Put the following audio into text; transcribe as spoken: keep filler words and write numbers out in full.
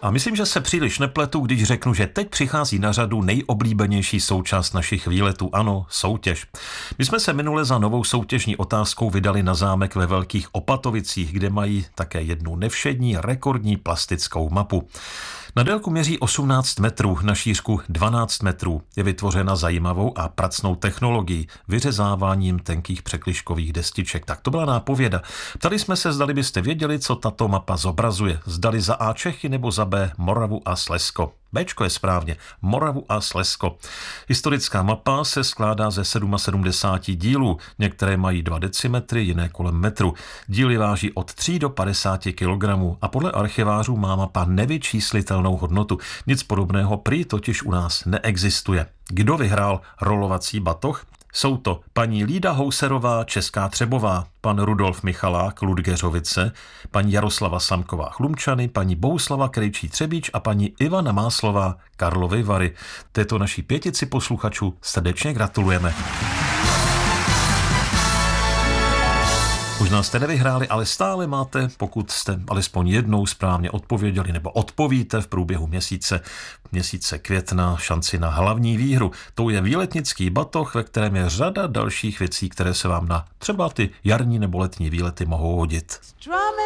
A myslím, že se příliš nepletu, když řeknu, že teď přichází na řadu nejoblíbenější součást našich výletů, ano, soutěž. My jsme se minule za novou soutěžní otázkou vydali na zámek ve Velkých Opatovicích, kde mají také jednu nevšední rekordní plastickou mapu. Na délku měří osmnáct metrů, na šířku dvanáct metrů. Je vytvořena zajímavou a pracnou technologií, vyřezáváním tenkých překližkových destiček. Tak to byla nápověda. Ptali jsme se, zdali byste věděli, co tato mapa zobrazuje. Zdali za A Čechy nebo za B Moravu a Slezsko. Béčko je správně, Moravu a Slezsko. Historická mapa se skládá ze sedmdesát sedm dílů. Některé mají dva decimetry, jiné kolem metru. Díly váží od tří do padesáti kilogramů a podle archivářů má mapa nevyčíslitelnou hodnotu. Nic podobného prý totiž u nás neexistuje. Kdo vyhrál rolovací batoh? Jsou to paní Lída Houserová, Česká Třebová, pan Rudolf Michalák, Ludgeřovice, paní Jaroslava Samková, Chlumčany, paní Bohuslava Krejčí Třebíč a paní Ivana Máslová, Karlovy Vary. Této naší pětici posluchačů srdečně gratulujeme. Možná jste nevyhráli, ale stále máte, pokud jste alespoň jednou správně odpověděli nebo odpovíte v průběhu měsíce, měsíce května, šanci na hlavní výhru. To je výletnický batoh, ve kterém je řada dalších věcí, které se vám na třeba ty jarní nebo letní výlety mohou hodit.